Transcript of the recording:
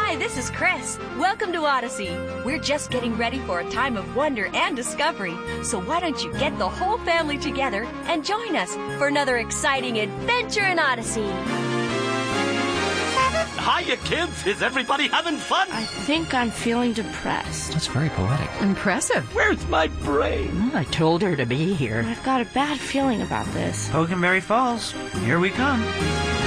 Hi, this is Chris. Welcome to Odyssey. We're just getting ready for a time of wonder and discovery. So why don't you get the whole family together and join us for another exciting adventure in Odyssey. Hiya, kids. Is everybody having fun? I think I'm feeling depressed. That's very poetic. Impressive. Where's my brain? I told her to be here. I've got a bad feeling about this. Pokenberry Falls. Here we come.